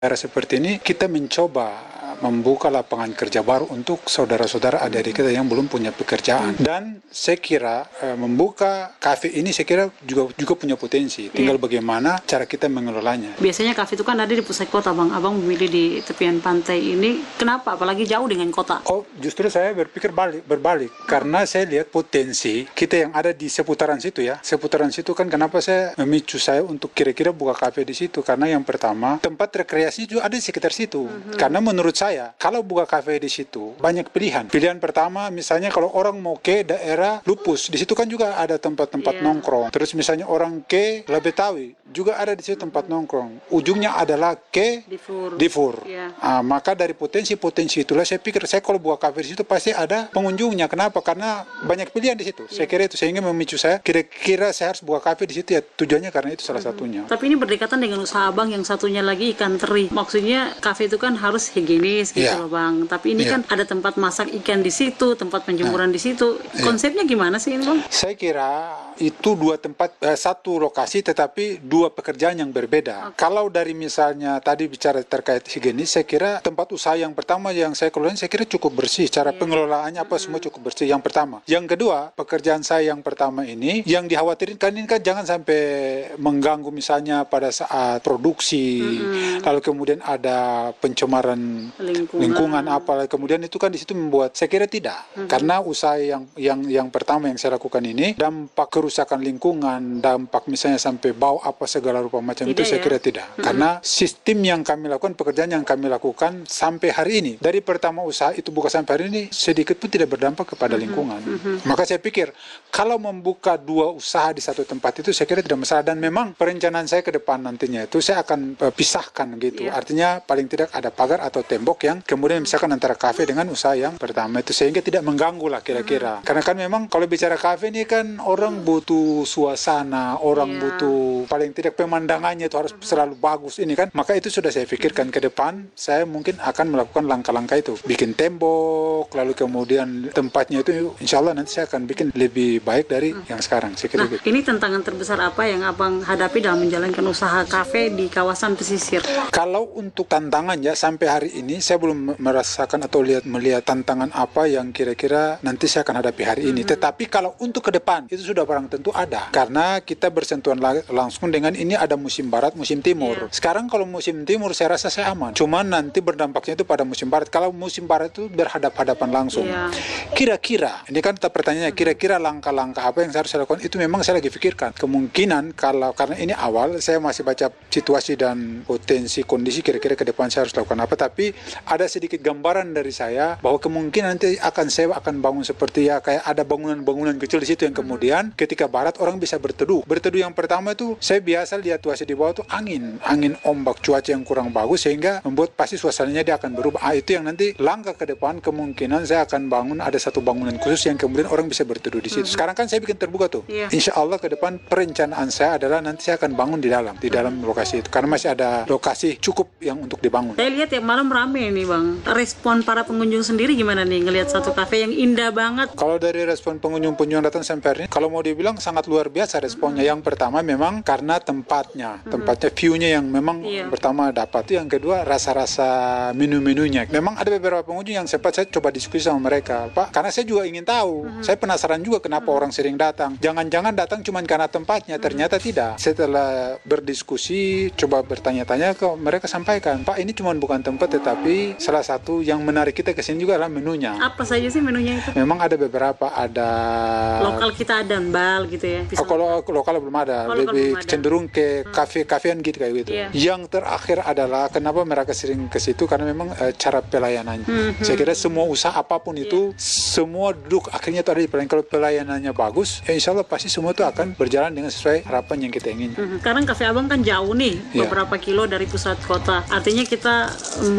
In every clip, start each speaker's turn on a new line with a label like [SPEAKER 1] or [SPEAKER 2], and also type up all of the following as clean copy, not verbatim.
[SPEAKER 1] daerah seperti ini, kita mencoba membuka lapangan kerja baru untuk saudara-saudara adik-adik kita yang belum punya pekerjaan. Dan saya kira membuka kafe ini saya kira juga punya potensi. Tinggal bagaimana cara kita mengelolanya.
[SPEAKER 2] Biasanya kafe itu kan ada di pusat kota, Bang. Abang memilih di tepian pantai ini. Kenapa? Apalagi jauh dengan kota.
[SPEAKER 1] Oh, justru saya berpikir berbalik. Karena saya lihat potensi kita yang ada di seputaran situ ya. Seputaran situ kan kenapa saya memicu saya untuk kira-kira buka kafe di situ. Karena yang pertama, tempat rekreasi juga ada di sekitar situ. Karena menurut saya, kalau buka kafe di situ, banyak pilihan. Pilihan pertama, misalnya kalau orang mau ke daerah Lupus, di situ kan juga ada tempat-tempat nongkrong. Terus misalnya orang ke Labetawi, juga ada di situ tempat nongkrong. Ujungnya adalah ke Difur. Maka dari potensi-potensi itulah saya pikir, saya kalau buka kafe di situ pasti ada pengunjungnya. Kenapa? Karena banyak pilihan di situ. Saya kira itu, sehingga memicu saya, kira-kira saya harus buka kafe di situ ya, tujuannya karena itu salah satunya.
[SPEAKER 2] Tapi ini berdekatan dengan usaha Abang yang satunya lagi ikan teri. Maksudnya kafe itu kan harus higienis gitu loh, Bang. Tapi ini kan ada tempat masak ikan di situ, tempat penjemuran di situ. Konsepnya gimana sih ini, Bang?
[SPEAKER 1] Saya kira itu satu lokasi tetapi dua pekerjaan yang berbeda. Kalau dari misalnya tadi bicara terkait higienis, saya kira tempat usaha yang pertama yang saya kelola saya kira cukup bersih. Cara pengelolaannya semua cukup bersih. Yang pertama. Yang kedua, pekerjaan saya yang pertama ini yang dikhawatirkan ini kan jangan sampai mengganggu misalnya pada saat produksi, lalu kemudian ada pencemaran lingkungan kemudian itu kan di situ membuat saya kira tidak. Karena usaha yang pertama yang saya lakukan ini dampak kerusakan lingkungan, dampak misalnya sampai bau apa segala rupa macam itu saya kira tidak. Karena sistem yang kami lakukan, pekerjaan yang kami lakukan sampai hari ini, dari pertama usaha itu buka sampai hari ini sedikit pun tidak berdampak kepada lingkungan. Maka saya pikir kalau membuka dua usaha di satu tempat itu saya kira tidak masalah. Dan memang perencanaan saya ke depan nantinya itu saya akan pisahkan gitu. Artinya paling tidak ada pagar atau tembok yang kemudian misalkan antara kafe dengan usaha yang pertama itu, sehingga tidak mengganggu lah kira-kira. Karena kan memang kalau bicara kafe ini kan orang butuh suasana, orang butuh paling tidak pemandangannya itu harus selalu bagus ini kan. Maka itu sudah saya pikirkan ke depan, saya mungkin akan melakukan langkah-langkah itu. Bikin tembok, lalu kemudian tempatnya itu insya Allah nanti saya akan bikin lebih baik dari yang sekarang. Saya kira gitu.
[SPEAKER 2] Ini tantangan terbesar apa yang Abang hadapi dalam menjalankan usaha kafe di kawasan pesisir?
[SPEAKER 1] Kalau untuk tantangan ya sampai hari ini saya belum merasakan atau melihat tantangan apa yang kira-kira nanti saya akan hadapi hari ini. Tetapi kalau untuk ke depan itu sudah barang tentu ada. Karena kita bersentuhan langsung dengan ini ada musim barat, musim timur. Sekarang kalau musim timur saya rasa saya aman. Cuman nanti berdampaknya itu pada musim barat. Kalau musim barat itu berhadap-hadapan langsung. Kira-kira, ini kan pertanyaannya, kira-kira langkah-langkah apa yang saya harus lakukan itu memang saya lagi pikirkan. Kemungkinan karena ini awal saya masih baca situasi dan potensi kondisi kira-kira ke depan saya harus lakukan apa. Tapi ada sedikit gambaran dari saya bahwa kemungkinan nanti saya akan bangun seperti kayak ada bangunan-bangunan kecil di situ yang kemudian ketika barat orang bisa berteduh. Berteduh yang pertama itu saya biasa lihat situasi di bawah itu angin ombak, cuaca yang kurang bagus sehingga membuat pasti suasananya dia akan berubah. Itu yang nanti langkah ke depan kemungkinan saya akan bangun ada satu bangunan khusus yang kemudian orang bisa berteduh di situ. Sekarang kan saya bikin terbuka tuh. Insya Allah ke depan perencanaan saya adalah nanti saya akan bangun di dalam lokasi itu karena masih ada lokasi cukup yang untuk dibangun.
[SPEAKER 2] Saya lihat tiap malam rame nih, Bang. Respon para pengunjung sendiri gimana nih ngelihat satu kafe yang indah banget?
[SPEAKER 1] Kalau dari respon pengunjung datang sampai hari ini, kalau mau dibilang sangat luar biasa responnya. Yang pertama memang karena tempatnya view-nya yang memang pertama dapat. Yang kedua rasa-rasa menu-menunya. Memang ada beberapa pengunjung yang sempat saya coba diskusi sama mereka, Pak, karena saya juga ingin tahu. Saya penasaran juga kenapa orang sering datang. Jangan-jangan datang cuma karena tempatnya, ternyata tidak. Setelah berdiskusi, coba bertanya-tanya ke mereka sampaikan, Pak, ini cuma bukan tempat tetapi salah satu yang menarik kita ke sini juga adalah menunya.
[SPEAKER 2] Apa saja sih menunya itu?
[SPEAKER 1] Memang ada beberapa, ada
[SPEAKER 2] lokal kita ada mbal gitu ya.
[SPEAKER 1] Kalau lokal belum ada, lebih cenderung ke kafe-kafean gitu kayak gitu. Yang terakhir adalah kenapa mereka sering ke situ karena memang cara pelayanannya. Saya kira semua usaha apapun itu semua duduk akhirnya itu ada di pelayanan. Kalau pelayanannya bagus, insya Allah pasti semua itu akan berjalan dengan sesuai harapan yang kita ingin.
[SPEAKER 2] Sekarang kafe Abang kan jauh nih, beberapa kilo dari pusat kota. Artinya kita memerlukan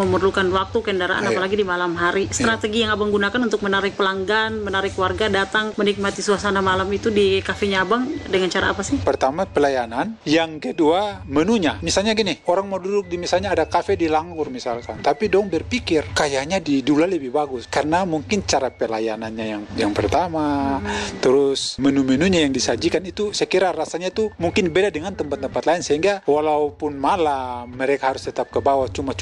[SPEAKER 2] membutuhkan waktu kendaraan, apalagi di malam hari. Strategi yang abang gunakan untuk menarik pelanggan, menarik warga datang menikmati suasana malam itu di kafenya abang dengan cara apa sih?
[SPEAKER 1] Pertama pelayanan, yang kedua menunya. Misalnya gini, orang mau duduk di misalnya ada kafe di Langgur misalkan, tapi dong berpikir kayaknya di Dula lebih bagus karena mungkin cara pelayanannya yang pertama, terus menu-menunya yang disajikan itu saya kira rasanya tuh mungkin beda dengan tempat-tempat lain, sehingga walaupun malam mereka harus tetap ke bawah cuma